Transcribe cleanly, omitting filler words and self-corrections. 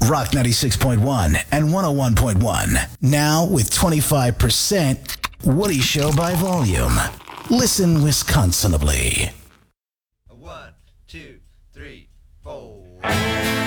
Rock 96.1 and 101.1. Now with 25% Woody Show by volume. Listen Wisconsinably. 1, 2.